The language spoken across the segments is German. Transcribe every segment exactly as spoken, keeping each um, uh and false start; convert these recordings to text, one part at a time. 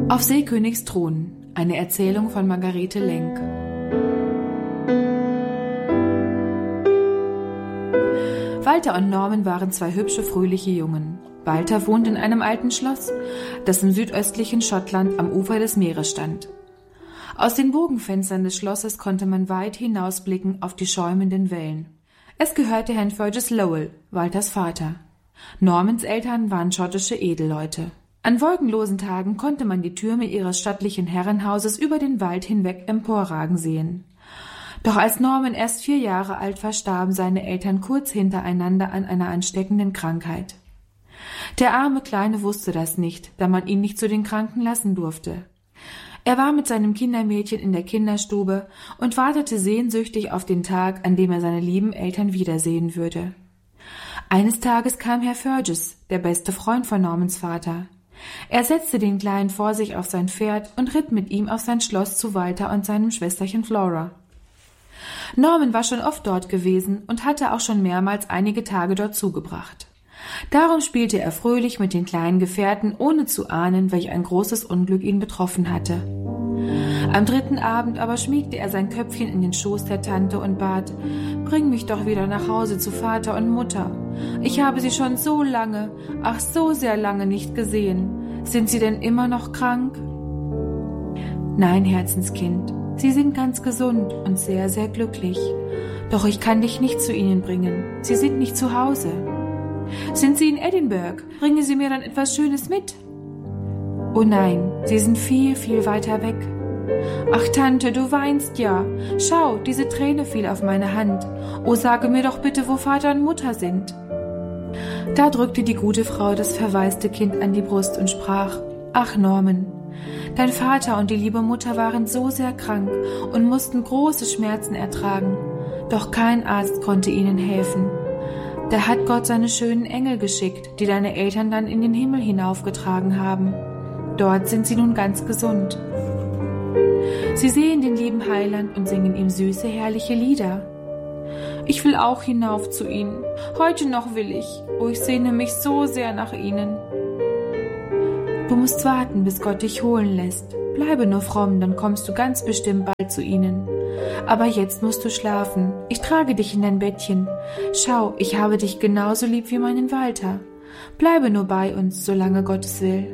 Auf Seekönigs Thron, eine Erzählung von Margarete Lenk. Walter und Norman waren zwei hübsche, fröhliche Jungen. Walter wohnte in einem alten Schloss, das im südöstlichen Schottland am Ufer des Meeres stand. Aus den Bogenfenstern des Schlosses konnte man weit hinausblicken auf die schäumenden Wellen. Es gehörte Herrn Fergus Lowell, Walters Vater. Normans Eltern waren schottische Edelleute. An wolkenlosen Tagen konnte man die Türme ihres stattlichen Herrenhauses über den Wald hinweg emporragen sehen. Doch als Norman erst vier Jahre alt war, starben seine Eltern kurz hintereinander an einer ansteckenden Krankheit. Der arme Kleine wusste das nicht, da man ihn nicht zu den Kranken lassen durfte. Er war mit seinem Kindermädchen in der Kinderstube und wartete sehnsüchtig auf den Tag, an dem er seine lieben Eltern wiedersehen würde. Eines Tages kam Herr Fergus, der beste Freund von Normans Vater. Er setzte den Kleinen vor sich auf sein Pferd und ritt mit ihm auf sein Schloss zu Walter und seinem Schwesterchen Flora. Norman war schon oft dort gewesen und hatte auch schon mehrmals einige Tage dort zugebracht. Darum spielte er fröhlich mit den kleinen Gefährten, ohne zu ahnen, welch ein großes Unglück ihn betroffen hatte. Am dritten Abend aber schmiegte er sein Köpfchen in den Schoß der Tante und bat: »Bring mich doch wieder nach Hause zu Vater und Mutter. Ich habe sie schon so lange, ach so sehr lange nicht gesehen. Sind sie denn immer noch krank?« »Nein, Herzenskind, sie sind ganz gesund und sehr, sehr glücklich. Doch ich kann dich nicht zu ihnen bringen. Sie sind nicht zu Hause.« »Sind sie in Edinburgh? Bringen Sie mir dann etwas Schönes mit?« »Oh nein, sie sind viel, viel weiter weg.« »Ach, Tante, du weinst ja. Schau, diese Träne fiel auf meine Hand. Oh, sage mir doch bitte, wo Vater und Mutter sind.« Da drückte die gute Frau das verwaiste Kind an die Brust und sprach: »Ach, Norman, dein Vater und die liebe Mutter waren so sehr krank und mussten große Schmerzen ertragen. Doch kein Arzt konnte ihnen helfen. Da hat Gott seine schönen Engel geschickt, die deine Eltern dann in den Himmel hinaufgetragen haben. Dort sind sie nun ganz gesund. Sie sehen den lieben Heiland und singen ihm süße, herrliche Lieder. Ich will auch hinauf zu ihnen. Heute noch will ich. Oh, ich sehne mich so sehr nach ihnen.« »Du musst warten, bis Gott dich holen lässt. Bleibe nur fromm, dann kommst du ganz bestimmt bald zu ihnen. Aber jetzt musst du schlafen. Ich trage dich in dein Bettchen. Schau, ich habe dich genauso lieb wie meinen Walter. Bleibe nur bei uns, solange Gott es will.«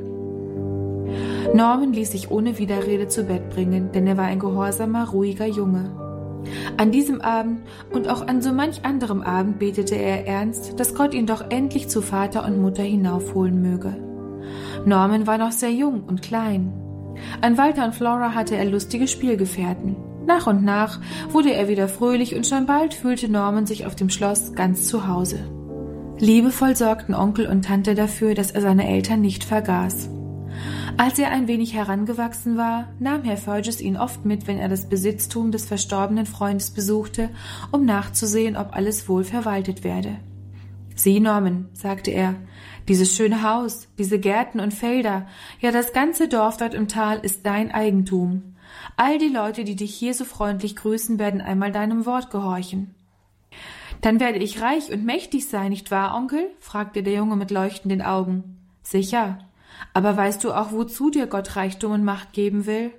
Norman ließ sich ohne Widerrede zu Bett bringen, denn er war ein gehorsamer, ruhiger Junge. An diesem Abend und auch an so manch anderem Abend betete er ernst, dass Gott ihn doch endlich zu Vater und Mutter hinaufholen möge. Norman war noch sehr jung und klein. An Walter und Flora hatte er lustige Spielgefährten. Nach und nach wurde er wieder fröhlich und schon bald fühlte Norman sich auf dem Schloss ganz zu Hause. Liebevoll sorgten Onkel und Tante dafür, dass er seine Eltern nicht vergaß. Als er ein wenig herangewachsen war, nahm Herr Fergus ihn oft mit, wenn er das Besitztum des verstorbenen Freundes besuchte, um nachzusehen, ob alles wohl verwaltet werde. »Sieh, Norman«, sagte er, »dieses schöne Haus, diese Gärten und Felder, ja das ganze Dorf dort im Tal ist dein Eigentum. All die Leute, die dich hier so freundlich grüßen, werden einmal deinem Wort gehorchen.« »Dann werde ich reich und mächtig sein, nicht wahr, Onkel?« fragte der Junge mit leuchtenden Augen. »Sicher. Aber weißt du auch, wozu dir Gott Reichtum und Macht geben will?«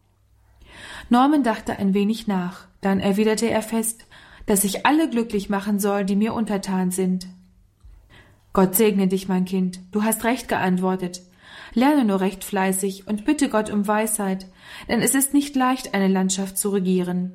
Norman dachte ein wenig nach. Dann erwiderte er fest, dass sich alle glücklich machen soll, die mir untertan sind. »Gott segne dich, mein Kind. Du hast recht geantwortet. Lerne nur recht fleißig und bitte Gott um Weisheit, denn es ist nicht leicht, eine Landschaft zu regieren.«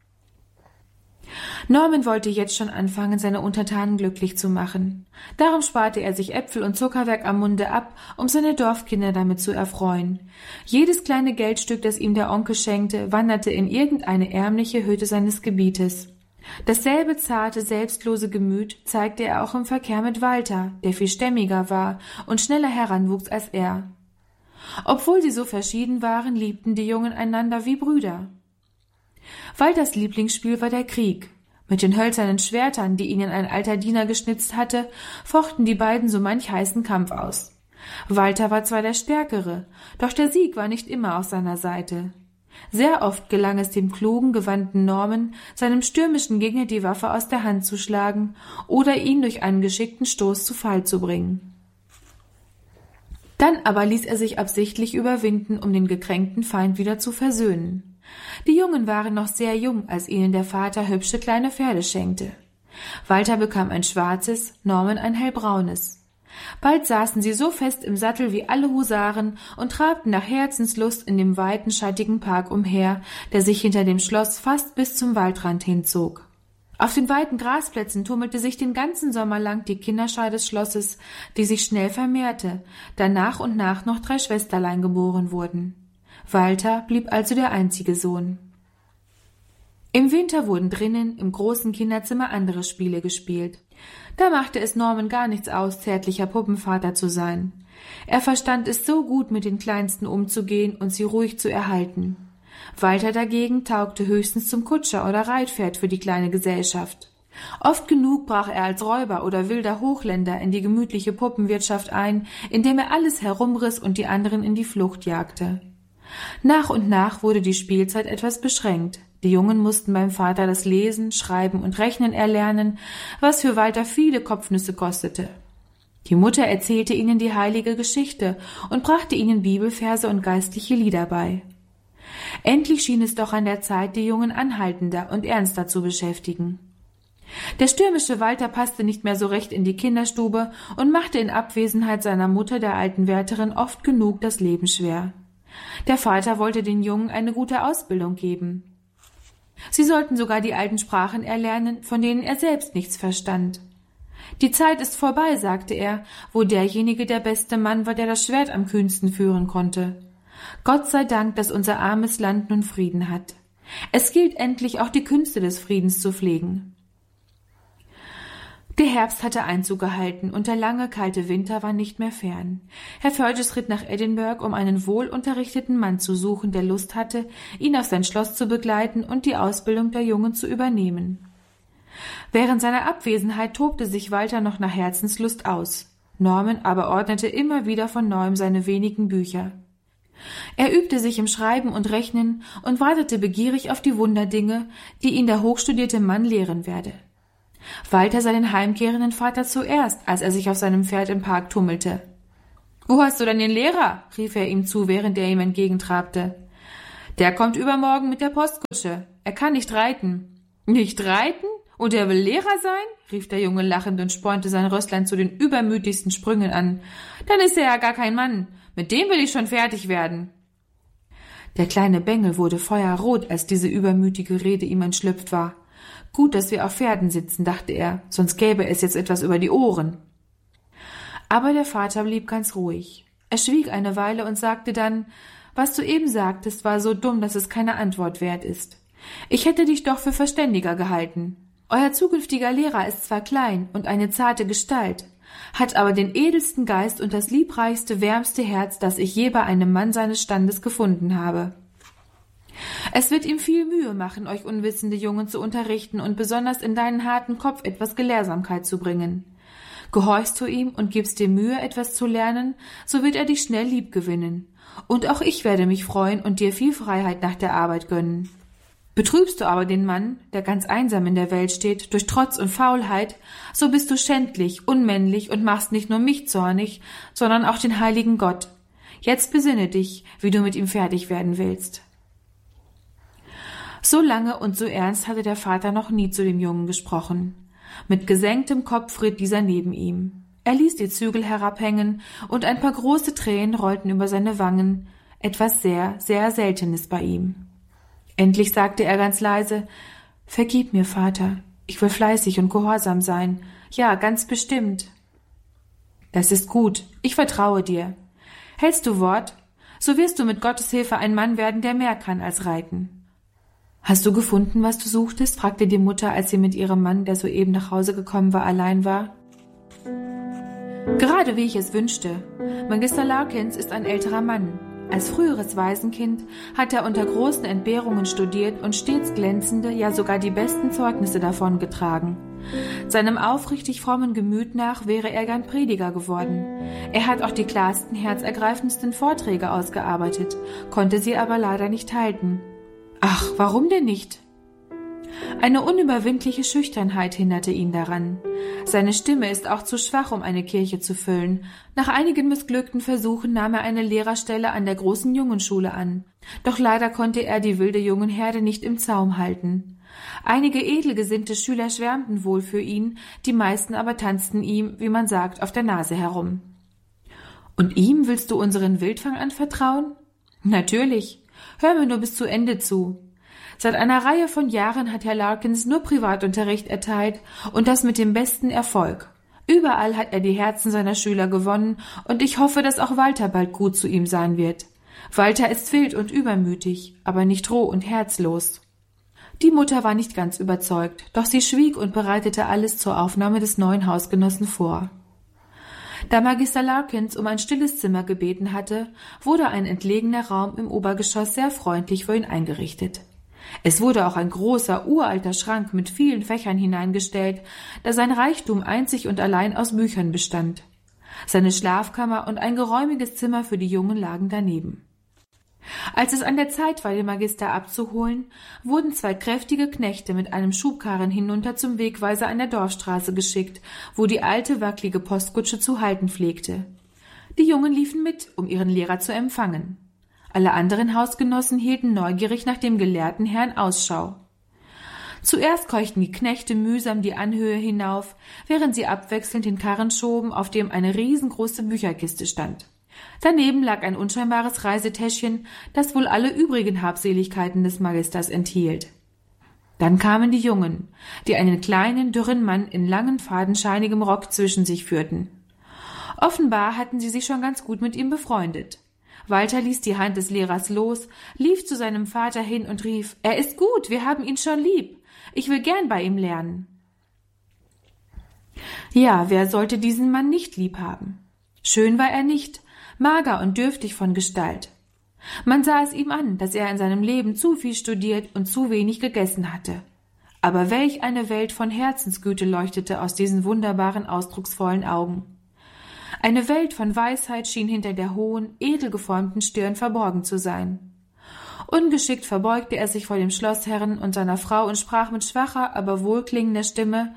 Norman wollte jetzt schon anfangen, seine Untertanen glücklich zu machen. Darum sparte er sich Äpfel und Zuckerwerk am Munde ab, um seine Dorfkinder damit zu erfreuen. Jedes kleine Geldstück, das ihm der Onkel schenkte, wanderte in irgendeine ärmliche Hütte seines Gebietes. Dasselbe zarte, selbstlose Gemüt zeigte er auch im Verkehr mit Walter, der viel stämmiger war und schneller heranwuchs als er. Obwohl sie so verschieden waren, liebten die Jungen einander wie Brüder. Walters Lieblingsspiel war der Krieg. Mit den hölzernen Schwertern, die ihnen ein alter Diener geschnitzt hatte, fochten die beiden so manch heißen Kampf aus. Walter war zwar der Stärkere, doch der Sieg war nicht immer auf seiner Seite. Sehr oft gelang es dem klugen, gewandten Norman, seinem stürmischen Gegner die Waffe aus der Hand zu schlagen oder ihn durch einen geschickten Stoß zu Fall zu bringen. Dann aber ließ er sich absichtlich überwinden, um den gekränkten Feind wieder zu versöhnen. Die Jungen waren noch sehr jung, als ihnen der Vater hübsche kleine Pferde schenkte. Walter bekam ein schwarzes, Norman ein hellbraunes. Bald saßen sie so fest im Sattel wie alle Husaren und trabten nach Herzenslust in dem weiten, schattigen Park umher, der sich hinter dem Schloss fast bis zum Waldrand hinzog. Auf den weiten Grasplätzen tummelte sich den ganzen Sommer lang die Kinderschar des Schlosses, die sich schnell vermehrte, da nach und nach noch drei Schwesterlein geboren wurden. Walter blieb also der einzige Sohn. Im Winter wurden drinnen im großen Kinderzimmer andere Spiele gespielt. Da machte es Norman gar nichts aus, zärtlicher Puppenvater zu sein. Er verstand es so gut, mit den Kleinsten umzugehen und sie ruhig zu erhalten. Walter dagegen taugte höchstens zum Kutscher oder Reitpferd für die kleine Gesellschaft. Oft genug brach er als Räuber oder wilder Hochländer in die gemütliche Puppenwirtschaft ein, indem er alles herumriss und die anderen in die Flucht jagte. Nach und nach wurde die Spielzeit etwas beschränkt. Die Jungen mussten beim Vater das Lesen, Schreiben und Rechnen erlernen, was für Walter viele Kopfnüsse kostete. Die Mutter erzählte ihnen die heilige Geschichte und brachte ihnen Bibelverse und geistliche Lieder bei. Endlich schien es doch an der Zeit, die Jungen anhaltender und ernster zu beschäftigen. Der stürmische Walter passte nicht mehr so recht in die Kinderstube und machte in Abwesenheit seiner Mutter, der alten Wärterin, oft genug das Leben schwer. Der Vater wollte den Jungen eine gute Ausbildung geben. Sie sollten sogar die alten Sprachen erlernen, von denen er selbst nichts verstand. Die Zeit ist vorbei, sagte er, wo derjenige der beste Mann war, der das Schwert am kühnsten führen konnte. Gott sei Dank, dass unser armes Land nun Frieden hat. Es gilt endlich auch die Künste des Friedens zu pflegen. Der Herbst hatte Einzug gehalten und der lange, kalte Winter war nicht mehr fern. Herr Fergus ritt nach Edinburgh, um einen wohlunterrichteten Mann zu suchen, der Lust hatte, ihn auf sein Schloss zu begleiten und die Ausbildung der Jungen zu übernehmen. Während seiner Abwesenheit tobte sich Walter noch nach Herzenslust aus. Norman aber ordnete immer wieder von neuem seine wenigen Bücher. Er übte sich im Schreiben und Rechnen und wartete begierig auf die Wunderdinge, die ihn der hochstudierte Mann lehren werde. Walter sah den heimkehrenden Vater zuerst, als er sich auf seinem Pferd im Park tummelte. »Wo hast du denn den Lehrer?« rief er ihm zu, während er ihm entgegentrabte. »Der kommt übermorgen mit der Postkutsche. Er kann nicht reiten.« »Nicht reiten? Und er will Lehrer sein?« rief der Junge lachend und spornte sein Rösslein zu den übermütigsten Sprüngen an. »Dann ist er ja gar kein Mann. Mit dem will ich schon fertig werden.« Der kleine Bengel wurde feuerrot, als diese übermütige Rede ihm entschlüpft war. Gut, dass wir auf Pferden sitzen, dachte er, sonst gäbe es jetzt etwas über die Ohren. Aber der Vater blieb ganz ruhig. Er schwieg eine Weile und sagte dann, »Was du eben sagtest, war so dumm, dass es keine Antwort wert ist. Ich hätte dich doch für verständiger gehalten. Euer zukünftiger Lehrer ist zwar klein und eine zarte Gestalt, hat aber den edelsten Geist und das liebreichste, wärmste Herz, das ich je bei einem Mann seines Standes gefunden habe. Es wird ihm viel Mühe machen, euch unwissende Jungen zu unterrichten und besonders in deinen harten Kopf etwas Gelehrsamkeit zu bringen. Gehorchst du ihm und gibst dir Mühe, etwas zu lernen, so wird er dich schnell liebgewinnen. Und auch ich werde mich freuen und dir viel Freiheit nach der Arbeit gönnen. Betrübst du aber den Mann, der ganz einsam in der Welt steht, durch Trotz und Faulheit, so bist du schändlich, unmännlich und machst nicht nur mich zornig, sondern auch den heiligen Gott. Jetzt besinne dich, wie du mit ihm fertig werden willst.« So lange und so ernst hatte der Vater noch nie zu dem Jungen gesprochen. Mit gesenktem Kopf ritt dieser neben ihm. Er ließ die Zügel herabhängen, und ein paar große Tränen rollten über seine Wangen, etwas sehr, sehr Seltenes bei ihm. Endlich sagte er ganz leise, »Vergib mir, Vater, ich will fleißig und gehorsam sein, ja, ganz bestimmt.« »Das ist gut, ich vertraue dir. Hältst du Wort, so wirst du mit Gottes Hilfe ein Mann werden, der mehr kann als reiten.« »Hast du gefunden, was du suchtest?« fragte die Mutter, als sie mit ihrem Mann, der soeben nach Hause gekommen war, allein war. »Gerade wie ich es wünschte. Magister Larkins ist ein älterer Mann. Als früheres Waisenkind hat er unter großen Entbehrungen studiert und stets glänzende, ja sogar die besten Zeugnisse davongetragen. Seinem aufrichtig frommen Gemüt nach wäre er gern Prediger geworden. Er hat auch die klarsten, herzergreifendsten Vorträge ausgearbeitet, konnte sie aber leider nicht halten.« »Ach, warum denn nicht?« Eine unüberwindliche Schüchternheit hinderte ihn daran. Seine Stimme ist auch zu schwach, um eine Kirche zu füllen. Nach einigen missglückten Versuchen nahm er eine Lehrerstelle an der großen Jungenschule an. Doch leider konnte er die wilde Jungenherde nicht im Zaum halten. Einige edelgesinnte Schüler schwärmten wohl für ihn, die meisten aber tanzten ihm, wie man sagt, auf der Nase herum. »Und ihm willst du unseren Wildfang anvertrauen?« »Natürlich. Hör mir nur bis zu Ende zu. Seit einer Reihe von Jahren hat Herr Larkins nur Privatunterricht erteilt und das mit dem besten Erfolg. Überall hat er die Herzen seiner Schüler gewonnen und ich hoffe, dass auch Walter bald gut zu ihm sein wird. Walter ist wild und übermütig, aber nicht roh und herzlos.« Die Mutter war nicht ganz überzeugt, doch sie schwieg und bereitete alles zur Aufnahme des neuen Hausgenossen vor. Da Magister Larkins um ein stilles Zimmer gebeten hatte, wurde ein entlegener Raum im Obergeschoss sehr freundlich für ihn eingerichtet. Es wurde auch ein großer, uralter Schrank mit vielen Fächern hineingestellt, da sein Reichtum einzig und allein aus Büchern bestand. Seine Schlafkammer und ein geräumiges Zimmer für die Jungen lagen daneben. Als es an der Zeit war, den Magister abzuholen, wurden zwei kräftige Knechte mit einem Schubkarren hinunter zum Wegweiser an der Dorfstraße geschickt, wo die alte, wackelige Postkutsche zu halten pflegte. Die Jungen liefen mit, um ihren Lehrer zu empfangen. Alle anderen Hausgenossen hielten neugierig nach dem gelehrten Herrn Ausschau. Zuerst keuchten die Knechte mühsam die Anhöhe hinauf, während sie abwechselnd den Karren schoben, auf dem eine riesengroße Bücherkiste stand. Daneben lag ein unscheinbares Reisetäschchen, das wohl alle übrigen Habseligkeiten des Magisters enthielt. Dann kamen die Jungen, die einen kleinen, dürren Mann in langem, fadenscheinigem Rock zwischen sich führten. Offenbar hatten sie sich schon ganz gut mit ihm befreundet. Walter ließ die Hand des Lehrers los, lief zu seinem Vater hin und rief, »Er ist gut, wir haben ihn schon lieb. Ich will gern bei ihm lernen.« Ja, wer sollte diesen Mann nicht lieb haben? Schön war er nicht, mager und dürftig von Gestalt. Man sah es ihm an, dass er in seinem Leben zu viel studiert und zu wenig gegessen hatte. Aber welch eine Welt von Herzensgüte leuchtete aus diesen wunderbaren, ausdrucksvollen Augen. Eine Welt von Weisheit schien hinter der hohen, edel geformten Stirn verborgen zu sein. Ungeschickt verbeugte er sich vor dem Schlossherrn und seiner Frau und sprach mit schwacher, aber wohlklingender Stimme,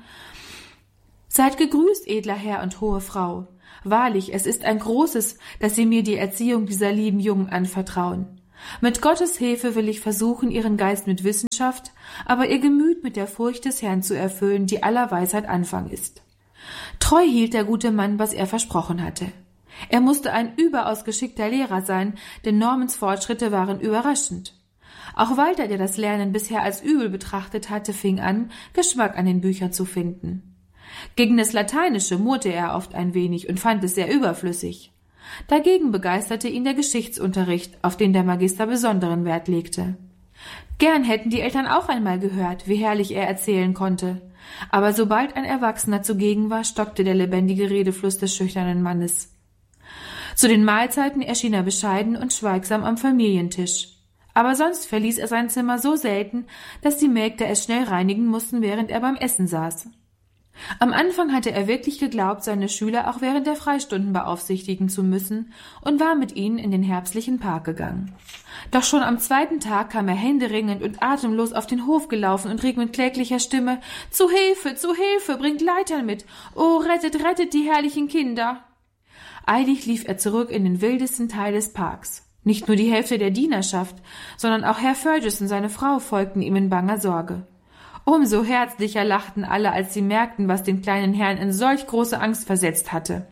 »Seid gegrüßt, edler Herr und hohe Frau. Wahrlich, es ist ein großes, dass Sie mir die Erziehung dieser lieben Jungen anvertrauen. Mit Gottes Hilfe will ich versuchen, Ihren Geist mit Wissenschaft, aber Ihr Gemüt mit der Furcht des Herrn zu erfüllen, die aller Weisheit Anfang ist.« Treu hielt der gute Mann, was er versprochen hatte. Er musste ein überaus geschickter Lehrer sein, denn Normans Fortschritte waren überraschend. Auch Walter, der das Lernen bisher als übel betrachtet hatte, fing an, Geschmack an den Büchern zu finden. Gegen das Lateinische murrte er oft ein wenig und fand es sehr überflüssig. Dagegen begeisterte ihn der Geschichtsunterricht, auf den der Magister besonderen Wert legte. Gern hätten die Eltern auch einmal gehört, wie herrlich er erzählen konnte. Aber sobald ein Erwachsener zugegen war, stockte der lebendige Redefluss des schüchternen Mannes. Zu den Mahlzeiten erschien er bescheiden und schweigsam am Familientisch. Aber sonst verließ er sein Zimmer so selten, dass die Mägde es schnell reinigen mussten, während er beim Essen saß. Am Anfang hatte er wirklich geglaubt, seine Schüler auch während der Freistunden beaufsichtigen zu müssen und war mit ihnen in den herbstlichen Park gegangen. Doch schon am zweiten Tag kam er händeringend und atemlos auf den Hof gelaufen und rief mit kläglicher Stimme, »Zu Hilfe, zu Hilfe, bringt Leitern mit! Oh, rettet, rettet die herrlichen Kinder!« Eilig lief er zurück in den wildesten Teil des Parks. Nicht nur die Hälfte der Dienerschaft, sondern auch Herr Ferguson und seine Frau folgten ihm in banger Sorge. Umso herzlicher lachten alle, als sie merkten, was den kleinen Herrn in solch große Angst versetzt hatte.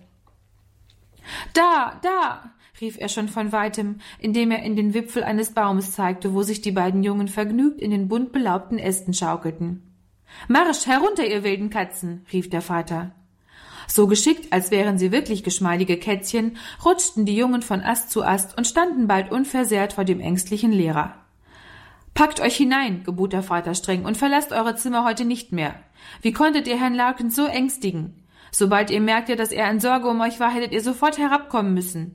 »Da, da!« rief er schon von weitem, indem er in den Wipfel eines Baumes zeigte, wo sich die beiden Jungen vergnügt in den bunt belaubten Ästen schaukelten. »Marsch, herunter, ihr wilden Katzen!« rief der Vater. So geschickt, als wären sie wirklich geschmeidige Kätzchen, rutschten die Jungen von Ast zu Ast und standen bald unversehrt vor dem ängstlichen Lehrer. »Packt euch hinein«, gebot der Vater streng, »und verlasst eure Zimmer heute nicht mehr. Wie konntet ihr Herrn Larkins so ängstigen? Sobald ihr merktet, dass er in Sorge um euch war, hättet ihr sofort herabkommen müssen.«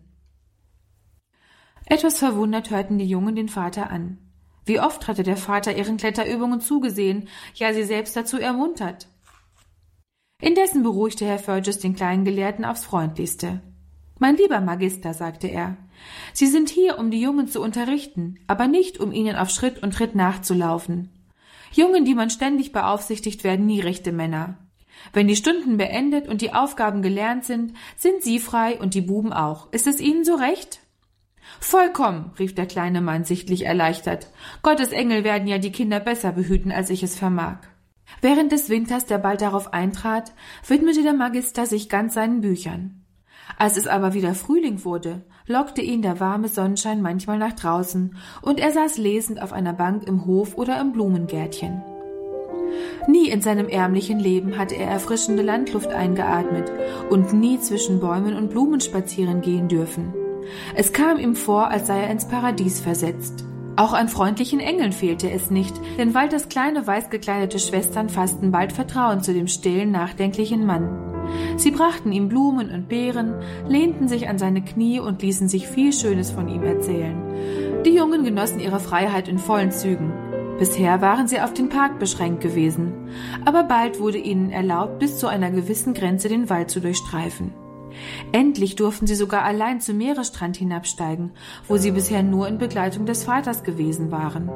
Etwas verwundert hörten die Jungen den Vater an. Wie oft hatte der Vater ihren Kletterübungen zugesehen, ja sie selbst dazu ermuntert. Indessen beruhigte Herr Fergus den kleinen Gelehrten aufs Freundlichste. »Mein lieber Magister«, sagte er, »Sie sind hier, um die Jungen zu unterrichten, aber nicht, um ihnen auf Schritt und Tritt nachzulaufen. Jungen, die man ständig beaufsichtigt, werden nie rechte Männer. Wenn die Stunden beendet und die Aufgaben gelernt sind, sind sie frei und die Buben auch. Ist es Ihnen so recht?" "Vollkommen", rief der kleine Mann sichtlich erleichtert. "Gottes Engel werden ja die Kinder besser behüten, als ich es vermag." Während des Winters, der bald darauf eintrat, widmete der Magister sich ganz seinen Büchern. Als es aber wieder Frühling wurde, lockte ihn der warme Sonnenschein manchmal nach draußen und er saß lesend auf einer Bank im Hof oder im Blumengärtchen. Nie in seinem ärmlichen Leben hatte er erfrischende Landluft eingeatmet und nie zwischen Bäumen und Blumen spazieren gehen dürfen. Es kam ihm vor, als sei er ins Paradies versetzt. Auch an freundlichen Engeln fehlte es nicht, denn Walters kleine weiß gekleidete Schwestern fassten bald Vertrauen zu dem stillen, nachdenklichen Mann. Sie brachten ihm Blumen und Beeren, lehnten sich an seine Knie und ließen sich viel Schönes von ihm erzählen. Die Jungen genossen ihre Freiheit in vollen Zügen. Bisher waren sie auf den Park beschränkt gewesen, aber bald wurde ihnen erlaubt, bis zu einer gewissen Grenze den Wald zu durchstreifen. Endlich durften sie sogar allein zum Meeresstrand hinabsteigen, wo sie bisher nur in Begleitung des Vaters gewesen waren.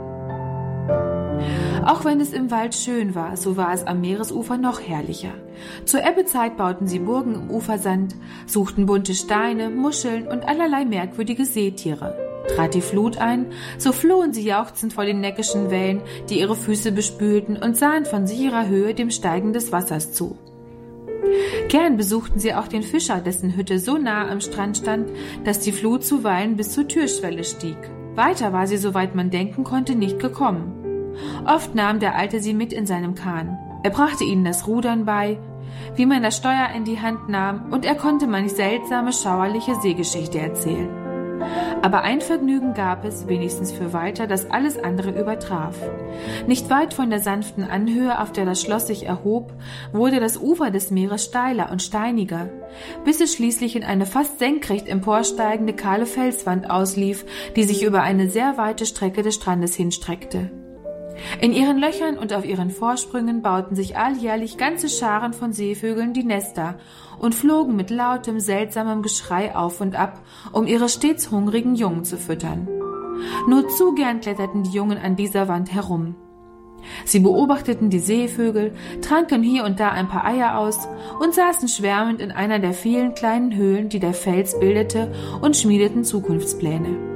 Auch wenn es im Wald schön war, so war es am Meeresufer noch herrlicher. Zur Ebbezeit bauten sie Burgen im Ufersand, suchten bunte Steine, Muscheln und allerlei merkwürdige Seetiere. Trat die Flut ein, so flohen sie jauchzend vor den neckischen Wellen, die ihre Füße bespülten, und sahen von sicherer Höhe dem Steigen des Wassers zu. Gern besuchten sie auch den Fischer, dessen Hütte so nah am Strand stand, dass die Flut zuweilen bis zur Türschwelle stieg. Weiter war sie, soweit man denken konnte, nicht gekommen. Oft nahm der Alte sie mit in seinem Kahn. Er brachte ihnen das Rudern bei, wie man das Steuer in die Hand nahm, und er konnte manch seltsame, schauerliche Seegeschichte erzählen. Aber ein Vergnügen gab es, wenigstens für Walter, das alles andere übertraf. Nicht weit von der sanften Anhöhe, auf der das Schloss sich erhob, wurde das Ufer des Meeres steiler und steiniger, bis es schließlich in eine fast senkrecht emporsteigende kahle Felswand auslief, die sich über eine sehr weite Strecke des Strandes hinstreckte. In ihren Löchern und auf ihren Vorsprüngen bauten sich alljährlich ganze Scharen von Seevögeln die Nester und flogen mit lautem, seltsamem Geschrei auf und ab, um ihre stets hungrigen Jungen zu füttern. Nur zu gern kletterten die Jungen an dieser Wand herum. Sie beobachteten die Seevögel, tranken hier und da ein paar Eier aus und saßen schwärmend in einer der vielen kleinen Höhlen, die der Fels bildete, und schmiedeten Zukunftspläne.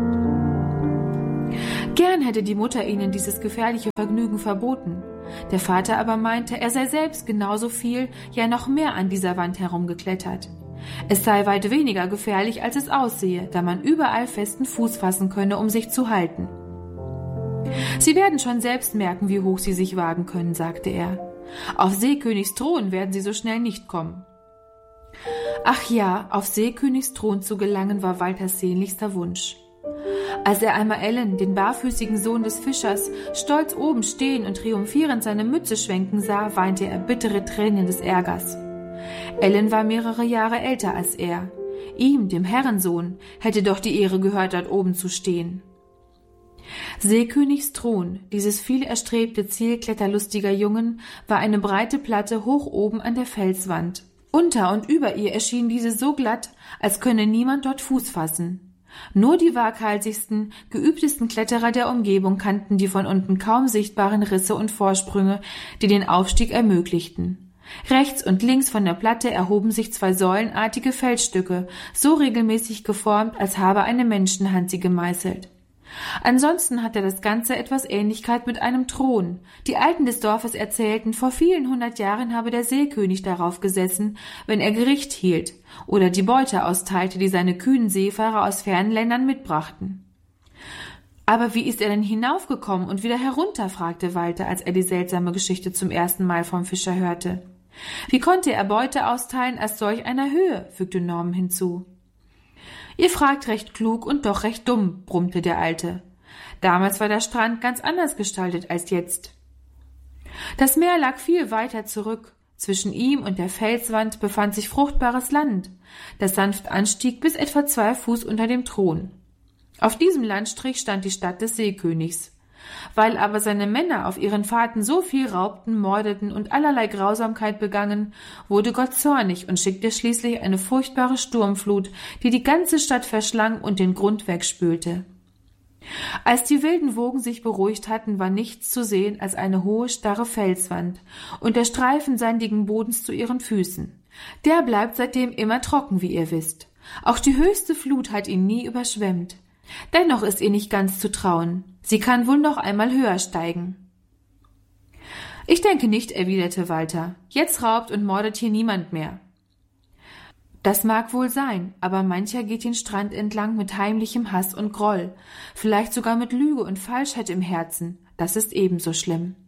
Gern hätte die Mutter ihnen dieses gefährliche Vergnügen verboten. Der Vater aber meinte, er sei selbst genauso viel, ja noch mehr an dieser Wand herumgeklettert. Es sei weit weniger gefährlich, als es aussehe, da man überall festen Fuß fassen könne, um sich zu halten. Sie werden schon selbst merken, wie hoch sie sich wagen können, sagte er. Auf Seekönigs Thron werden sie so schnell nicht kommen. Ach ja, auf Seekönigs Thron zu gelangen, war Walters sehnlichster Wunsch. Als er einmal Ellen, den barfüßigen Sohn des Fischers, stolz oben stehen und triumphierend seine Mütze schwenken sah, weinte er bittere Tränen des Ärgers. Ellen war mehrere Jahre älter als er. Ihm, dem Herrensohn, hätte doch die Ehre gehört, dort oben zu stehen. Seekönigs Thron, dieses viel erstrebte Ziel kletterlustiger Jungen, war eine breite Platte hoch oben an der Felswand. Unter und über ihr erschien diese so glatt, als könne niemand dort Fuß fassen. Nur die waghalsigsten, geübtesten Kletterer der Umgebung kannten die von unten kaum sichtbaren Risse und Vorsprünge, die den Aufstieg ermöglichten. Rechts und links von der Platte erhoben sich zwei säulenartige Felsstücke, so regelmäßig geformt, als habe eine Menschenhand sie gemeißelt. Ansonsten hatte das Ganze etwas Ähnlichkeit mit einem Thron. Die Alten des Dorfes erzählten, vor vielen hundert Jahren habe der Seekönig darauf gesessen, wenn er Gericht hielt oder die Beute austeilte, die seine kühnen Seefahrer aus fernen Ländern mitbrachten. Aber wie ist er denn hinaufgekommen und wieder herunter, fragte Walter, als er die seltsame Geschichte zum ersten Mal vom Fischer hörte. Wie konnte er Beute austeilen aus solch einer Höhe, fügte Norman hinzu. Ihr fragt recht klug und doch recht dumm, brummte der Alte. Damals war der Strand ganz anders gestaltet als jetzt. Das Meer lag viel weiter zurück. Zwischen ihm und der Felswand befand sich fruchtbares Land, das sanft anstieg bis etwa zwei Fuß unter dem Thron. Auf diesem Landstrich stand die Stadt des Seekönigs. Weil aber seine Männer auf ihren Fahrten so viel raubten, mordeten und allerlei Grausamkeit begangen, wurde Gott zornig und schickte schließlich eine furchtbare Sturmflut, die die ganze Stadt verschlang und den Grund wegspülte. Als die wilden Wogen sich beruhigt hatten, war nichts zu sehen als eine hohe, starre Felswand und der Streifen sandigen Bodens zu ihren Füßen. Der bleibt seitdem immer trocken, wie ihr wisst. Auch die höchste Flut hat ihn nie überschwemmt. Dennoch ist ihr nicht ganz zu trauen. Sie kann wohl noch einmal höher steigen. »Ich denke nicht«, erwiderte Walter. »Jetzt raubt und mordet hier niemand mehr.« »Das mag wohl sein, aber mancher geht den Strand entlang mit heimlichem Hass und Groll, vielleicht sogar mit Lüge und Falschheit im Herzen. Das ist ebenso schlimm.«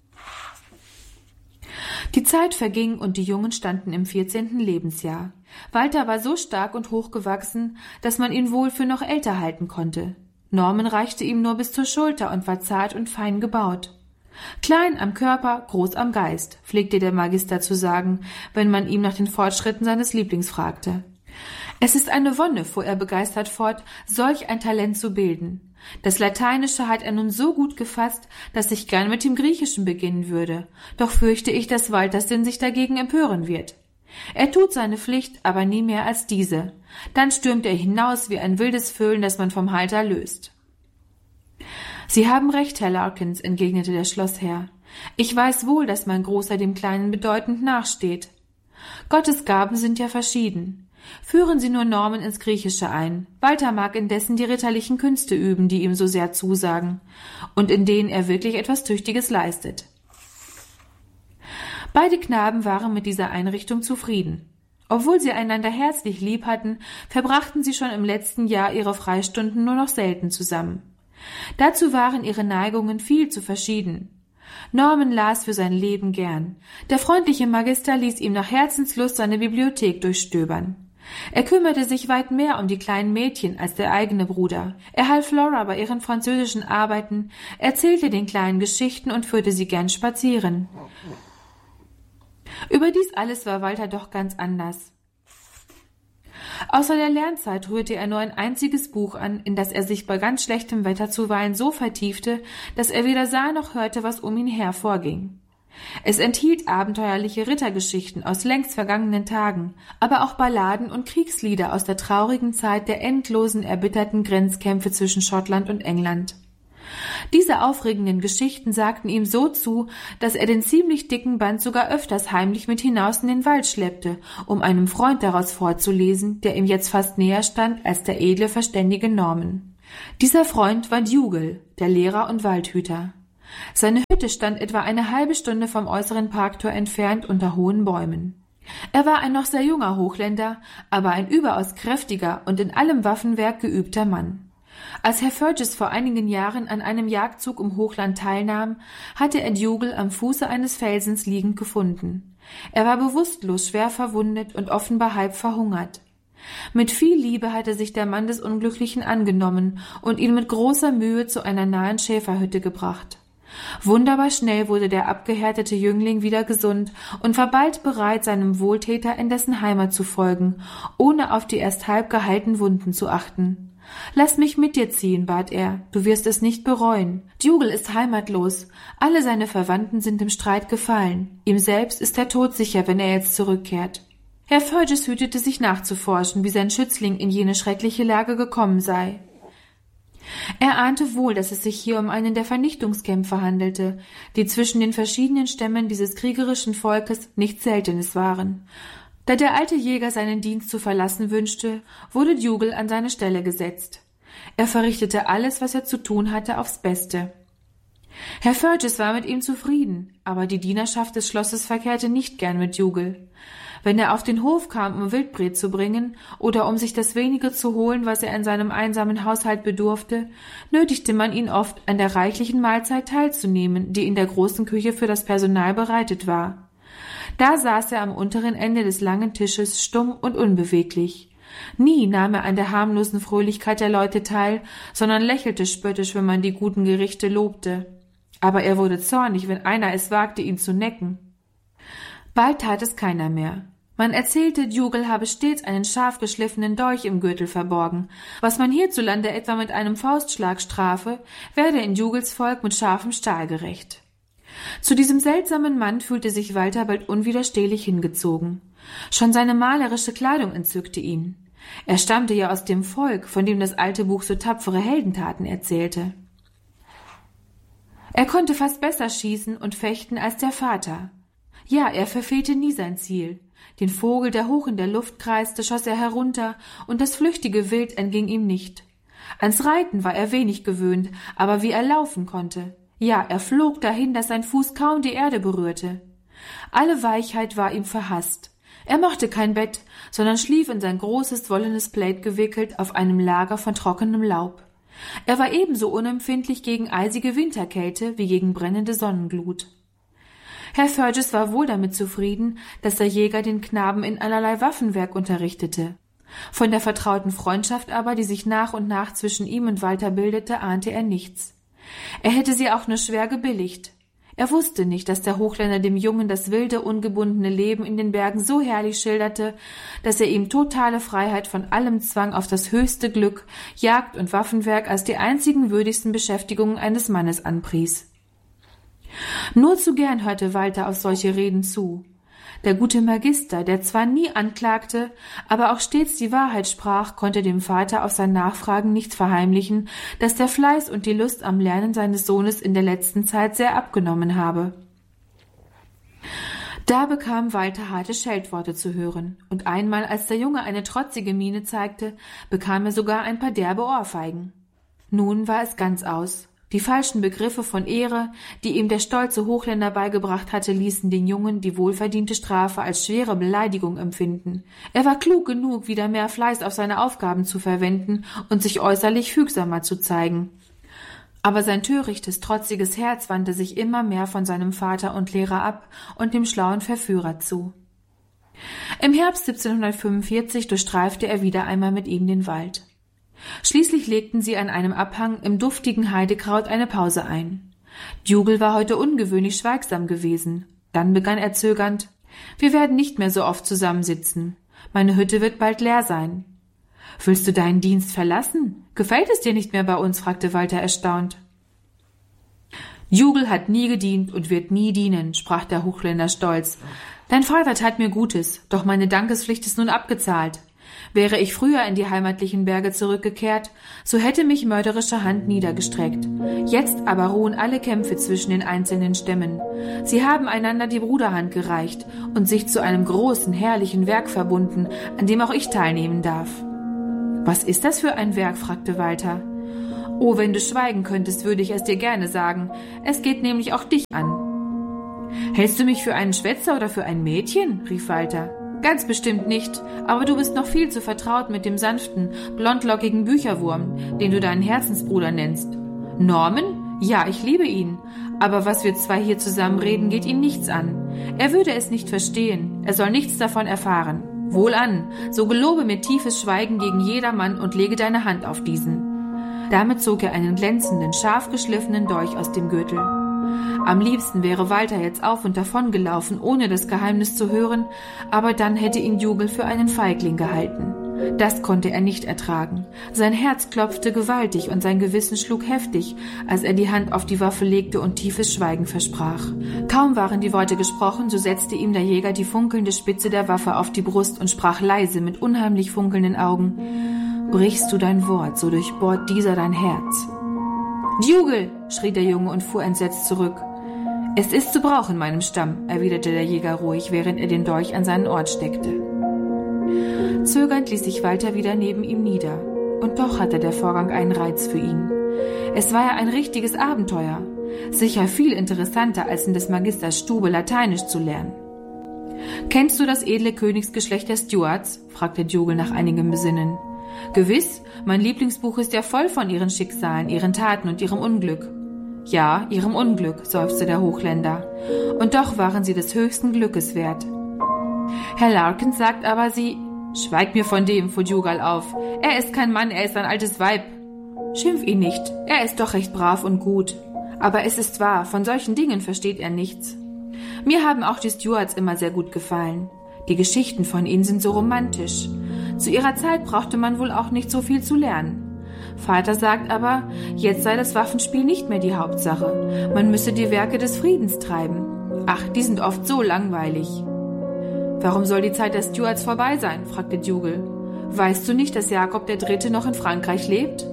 Die Zeit verging und die Jungen standen im vierzehnten Lebensjahr. Walter war so stark und hochgewachsen, dass man ihn wohl für noch älter halten konnte. Norman reichte ihm nur bis zur Schulter und war zart und fein gebaut. Klein am Körper, groß am Geist, pflegte der Magister zu sagen, wenn man ihm nach den Fortschritten seines Lieblings fragte. Es ist eine Wonne, fuhr er begeistert fort, solch ein Talent zu bilden. Das Lateinische hat er nun so gut gefasst, dass ich gern mit dem Griechischen beginnen würde, doch fürchte ich, dass Waltersinn sich dagegen empören wird. Er tut seine Pflicht, aber nie mehr als diese. Dann stürmt er hinaus wie ein wildes Vögeln, das man vom Halter löst. »Sie haben recht, Herr Larkins«, entgegnete der Schlossherr. »Ich weiß wohl, dass mein Großer dem Kleinen bedeutend nachsteht. Gottes Gaben sind ja verschieden. Führen Sie nur Norman ins Griechische ein. Walter mag indessen die ritterlichen Künste üben, die ihm so sehr zusagen und in denen er wirklich etwas Tüchtiges leistet.« Beide Knaben waren mit dieser Einrichtung zufrieden. Obwohl sie einander herzlich lieb hatten, verbrachten sie schon im letzten Jahr ihre Freistunden nur noch selten zusammen. Dazu waren ihre Neigungen viel zu verschieden. Norman las für sein Leben gern. Der freundliche Magister ließ ihm nach Herzenslust seine Bibliothek durchstöbern. Er kümmerte sich weit mehr um die kleinen Mädchen als der eigene Bruder. Er half Flora bei ihren französischen Arbeiten, erzählte den Kleinen Geschichten und führte sie gern spazieren. Überdies alles war Walter doch ganz anders. Außer der Lernzeit rührte er nur ein einziges Buch an, in das er sich bei ganz schlechtem Wetter zuweilen so vertiefte, dass er weder sah noch hörte, was um ihn her vorging. Es enthielt abenteuerliche Rittergeschichten aus längst vergangenen Tagen, aber auch Balladen und Kriegslieder aus der traurigen Zeit der endlosen, erbitterten Grenzkämpfe zwischen Schottland und England. Diese aufregenden Geschichten sagten ihm so zu, dass er den ziemlich dicken Band sogar öfters heimlich mit hinaus in den Wald schleppte, um einem Freund daraus vorzulesen, der ihm jetzt fast näher stand als der edle, verständige Norman. Dieser Freund war Dougal, der Lehrer und Waldhüter. Seine Hütte stand etwa eine halbe Stunde vom äußeren Parktor entfernt unter hohen Bäumen. Er war ein noch sehr junger Hochländer, aber ein überaus kräftiger und in allem Waffenwerk geübter Mann. Als Herr Fergus vor einigen Jahren an einem Jagdzug im Hochland teilnahm, hatte er Dougal am Fuße eines Felsens liegend gefunden. Er war bewusstlos, schwer verwundet und offenbar halb verhungert. Mit viel Liebe hatte sich der Mann des Unglücklichen angenommen und ihn mit großer Mühe zu einer nahen Schäferhütte gebracht. Wunderbar schnell wurde der abgehärtete Jüngling wieder gesund und war bald bereit, seinem Wohltäter in dessen Heimat zu folgen, ohne auf die erst halb geheilten Wunden zu achten. »Lass mich mit dir ziehen«, bat er, »du wirst es nicht bereuen. Dougal ist heimatlos, alle seine Verwandten sind im Streit gefallen, ihm selbst ist der Tod sicher, wenn er jetzt zurückkehrt.« Herr Fergus hütete sich nachzuforschen, wie sein Schützling in jene schreckliche Lage gekommen sei. Er ahnte wohl, dass es sich hier um einen der Vernichtungskämpfe handelte, die zwischen den verschiedenen Stämmen dieses kriegerischen Volkes nichts Seltenes waren. Da der alte Jäger seinen Dienst zu verlassen wünschte, wurde Dougal an seine Stelle gesetzt. Er verrichtete alles, was er zu tun hatte, aufs Beste. Herr Fergus war mit ihm zufrieden, aber die Dienerschaft des Schlosses verkehrte nicht gern mit Dougal. Wenn er auf den Hof kam, um Wildbret zu bringen oder um sich das wenige zu holen, was er in seinem einsamen Haushalt bedurfte, nötigte man ihn oft, an der reichlichen Mahlzeit teilzunehmen, die in der großen Küche für das Personal bereitet war. Da saß er am unteren Ende des langen Tisches, stumm und unbeweglich. Nie nahm er an der harmlosen Fröhlichkeit der Leute teil, sondern lächelte spöttisch, wenn man die guten Gerichte lobte. Aber er wurde zornig, wenn einer es wagte, ihn zu necken. Bald tat es keiner mehr. Man erzählte, Dougal habe stets einen scharf geschliffenen Dolch im Gürtel verborgen. Was man hierzulande etwa mit einem Faustschlag strafe, werde in Dougals Volk mit scharfem Stahl gerecht. Zu diesem seltsamen Mann fühlte sich Walter bald unwiderstehlich hingezogen. Schon seine malerische Kleidung entzückte ihn. Er stammte ja aus dem Volk, von dem das alte Buch so tapfere Heldentaten erzählte. Er konnte fast besser schießen und fechten als der Vater. Ja, er verfehlte nie sein Ziel. Den Vogel, der hoch in der Luft kreiste, schoss er herunter, und das flüchtige Wild entging ihm nicht. Ans Reiten war er wenig gewöhnt, aber wie er laufen konnte. Ja, er flog dahin, dass sein Fuß kaum die Erde berührte. Alle Weichheit war ihm verhasst. Er mochte kein Bett, sondern schlief in sein großes wollenes Plaid gewickelt auf einem Lager von trockenem Laub. Er war ebenso unempfindlich gegen eisige Winterkälte wie gegen brennende Sonnenglut. Herr Fergus war wohl damit zufrieden, dass der Jäger den Knaben in allerlei Waffenwerk unterrichtete. Von der vertrauten Freundschaft aber, die sich nach und nach zwischen ihm und Walter bildete, ahnte er nichts. Er hätte sie auch nur schwer gebilligt. Er wusste nicht, dass der Hochländer dem Jungen das wilde, ungebundene Leben in den Bergen so herrlich schilderte, dass er ihm totale Freiheit von allem zwang auf das höchste Glück, Jagd und Waffenwerk als die einzigen würdigsten Beschäftigungen eines Mannes anpries. Nur zu gern hörte Walter auf solche Reden zu. Der gute Magister, der zwar nie anklagte, aber auch stets die Wahrheit sprach, konnte dem Vater auf sein Nachfragen nicht verheimlichen, dass der Fleiß und die Lust am Lernen seines Sohnes in der letzten Zeit sehr abgenommen habe. Da bekam Walter harte Scheltworte zu hören, und einmal, als der Junge eine trotzige Miene zeigte, bekam er sogar ein paar derbe Ohrfeigen. Nun war es ganz aus. Die falschen Begriffe von Ehre, die ihm der stolze Hochländer beigebracht hatte, ließen den Jungen die wohlverdiente Strafe als schwere Beleidigung empfinden. Er war klug genug, wieder mehr Fleiß auf seine Aufgaben zu verwenden und sich äußerlich fügsamer zu zeigen. Aber sein törichtes, trotziges Herz wandte sich immer mehr von seinem Vater und Lehrer ab und dem schlauen Verführer zu. Im Herbst siebzehnhundertfünfundvierzig durchstreifte er wieder einmal mit ihm den Wald. Schließlich legten sie an einem Abhang im duftigen Heidekraut eine Pause ein. Dougal war heute ungewöhnlich schweigsam gewesen. Dann begann er zögernd: »Wir werden nicht mehr so oft zusammensitzen. Meine Hütte wird bald leer sein.« »Willst du deinen Dienst verlassen? Gefällt es dir nicht mehr bei uns?« fragte Walter erstaunt. »Dougal hat nie gedient und wird nie dienen«, sprach der Hochländer stolz. »Dein Vater tat mir Gutes, doch meine Dankespflicht ist nun abgezahlt. Wäre ich früher in die heimatlichen Berge zurückgekehrt, so hätte mich mörderische Hand niedergestreckt. Jetzt aber ruhen alle Kämpfe zwischen den einzelnen Stämmen. Sie haben einander die Bruderhand gereicht und sich zu einem großen, herrlichen Werk verbunden, an dem auch ich teilnehmen darf.« »Was ist das für ein Werk?« fragte Walter. »Oh, wenn du schweigen könntest, würde ich es dir gerne sagen. Es geht nämlich auch dich an.« »Hältst du mich für einen Schwätzer oder für ein Mädchen?« rief Walter. »Ganz bestimmt nicht, aber du bist noch viel zu vertraut mit dem sanften, blondlockigen Bücherwurm, den du deinen Herzensbruder nennst. Norman? Ja, ich liebe ihn, aber was wir zwei hier zusammen reden, geht ihn nichts an. Er würde es nicht verstehen, er soll nichts davon erfahren. Wohlan, so gelobe mir tiefes Schweigen gegen jedermann und lege deine Hand auf diesen.« Damit zog er einen glänzenden, scharf geschliffenen Dolch aus dem Gürtel. Am liebsten wäre Walter jetzt auf und davon gelaufen, ohne das Geheimnis zu hören, aber dann hätte ihn Dougal für einen Feigling gehalten. Das konnte er nicht ertragen. Sein Herz klopfte gewaltig und sein Gewissen schlug heftig, als er die Hand auf die Waffe legte und tiefes Schweigen versprach. Kaum waren die Worte gesprochen, so setzte ihm der Jäger die funkelnde Spitze der Waffe auf die Brust und sprach leise mit unheimlich funkelnden Augen: »Brichst du dein Wort, so durchbohrt dieser dein Herz.« »Dougal«, schrie der Junge und fuhr entsetzt zurück. »Es ist zu Brauch in meinem Stamm«, erwiderte der Jäger ruhig, während er den Dolch an seinen Ort steckte. Zögernd ließ sich Walter wieder neben ihm nieder. Und doch hatte der Vorgang einen Reiz für ihn. Es war ja ein richtiges Abenteuer. Sicher viel interessanter, als in des Magisters Stube Lateinisch zu lernen. »Kennst du das edle Königsgeschlecht der Stuarts?« fragte Dougal nach einigem Besinnen. »Gewiss, mein Lieblingsbuch ist ja voll von ihren Schicksalen, ihren Taten und ihrem Unglück.« »Ja, ihrem Unglück«, seufzte der Hochländer. »Und doch waren sie des höchsten Glückes wert.« »Herr Larkins sagt aber, sie...« »Schweig mir von dem«, fuhr Dougal auf. »Er ist kein Mann, er ist ein altes Weib.« »Schimpf ihn nicht, er ist doch recht brav und gut. Aber es ist wahr, von solchen Dingen versteht er nichts. Mir haben auch die Stuarts immer sehr gut gefallen. Die Geschichten von ihnen sind so romantisch. Zu ihrer Zeit brauchte man wohl auch nicht so viel zu lernen. Vater sagt aber, jetzt sei das Waffenspiel nicht mehr die Hauptsache. Man müsse die Werke des Friedens treiben. Ach, die sind oft so langweilig.« »Warum soll die Zeit der Stuarts vorbei sein?« fragte Dougal. Weißt du nicht, dass Jakob der Dritte noch in Frankreich lebt?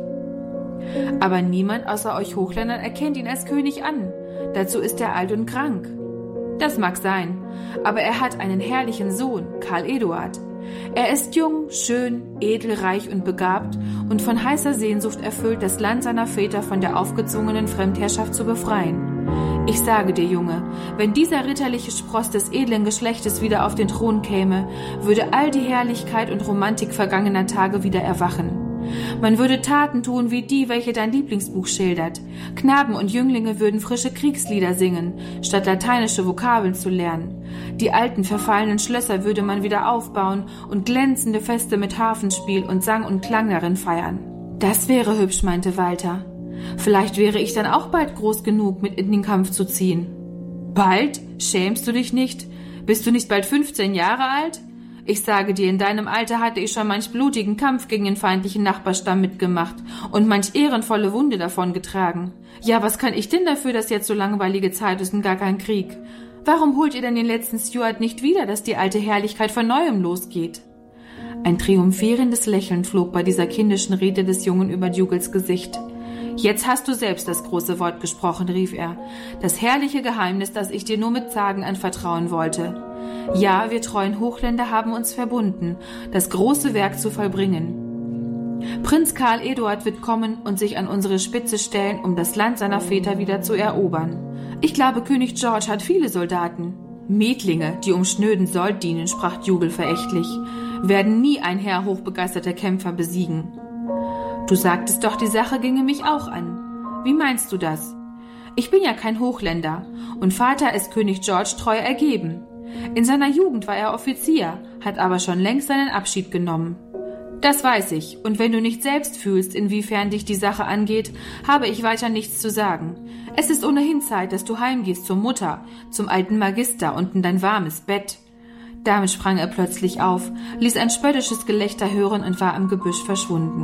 Aber niemand außer euch Hochländern erkennt ihn als König an. Dazu ist er alt und krank. Das mag sein, aber er hat einen herrlichen Sohn, Karl Eduard. Er ist jung, schön, edel, reich und begabt und von heißer Sehnsucht erfüllt, das Land seiner Väter von der aufgezwungenen Fremdherrschaft zu befreien. Ich sage dir, Junge, wenn dieser ritterliche Spross des edlen Geschlechtes wieder auf den Thron käme, würde all die Herrlichkeit und Romantik vergangener Tage wieder erwachen. Man würde Taten tun wie die, welche dein Lieblingsbuch schildert. Knaben und Jünglinge würden frische Kriegslieder singen, statt lateinische Vokabeln zu lernen. Die alten, verfallenen Schlösser würde man wieder aufbauen und glänzende Feste mit Harfenspiel und Sang und Klang darin feiern. Das wäre hübsch, meinte Walter. Vielleicht wäre ich dann auch bald groß genug, mit in den Kampf zu ziehen. Bald? Schämst du dich nicht? Bist du nicht bald fünfzehn Jahre alt? Ich sage dir, in deinem Alter hatte ich schon manch blutigen Kampf gegen den feindlichen Nachbarstamm mitgemacht und manch ehrenvolle Wunde davongetragen. Ja, was kann ich denn dafür, dass jetzt so langweilige Zeit ist und gar kein Krieg? Warum holt ihr denn den letzten Stuart nicht wieder, dass die alte Herrlichkeit von Neuem losgeht? Ein triumphierendes Lächeln flog bei dieser kindischen Rede des Jungen über Dougal's Gesicht. Jetzt hast du selbst das große Wort gesprochen, rief er. Das herrliche Geheimnis, das ich dir nur mit Sagen anvertrauen wollte. Ja, wir treuen Hochländer haben uns verbunden, das große Werk zu vollbringen. Prinz Karl Eduard wird kommen und sich an unsere Spitze stellen, um das Land seiner Väter wieder zu erobern. Ich glaube, König George hat viele Soldaten. Mietlinge, die um schnöden Sold dienen, sprach Dougal verächtlich, werden nie ein Heer hochbegeisterter Kämpfer besiegen. Du sagtest doch, die Sache ginge mich auch an. Wie meinst du das? Ich bin ja kein Hochländer und Vater ist König George treu ergeben. In seiner Jugend war er Offizier, hat aber schon längst seinen Abschied genommen. Das weiß ich, und wenn du nicht selbst fühlst, inwiefern dich die Sache angeht, habe ich weiter nichts zu sagen. Es ist ohnehin Zeit, dass du heimgehst zur Mutter, zum alten Magister und in dein warmes Bett. Damit sprang er plötzlich auf, ließ ein spöttisches Gelächter hören und war im Gebüsch verschwunden.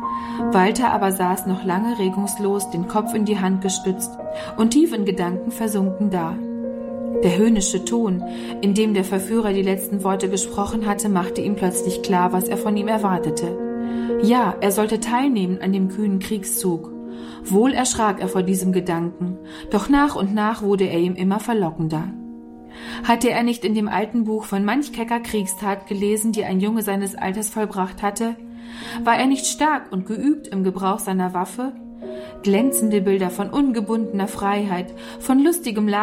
Walter aber saß noch lange regungslos, den Kopf in die Hand gestützt und tief in Gedanken versunken da. Der höhnische Ton, in dem der Verführer die letzten Worte gesprochen hatte, machte ihm plötzlich klar, was er von ihm erwartete. Ja, er sollte teilnehmen an dem kühnen Kriegszug. Wohl erschrak er vor diesem Gedanken, doch nach und nach wurde er ihm immer verlockender. Hatte er nicht in dem alten Buch von manch kecker Kriegstat gelesen, die ein Junge seines Alters vollbracht hatte? War er nicht stark und geübt im Gebrauch seiner Waffe? Glänzende Bilder von ungebundener Freiheit, von lustigem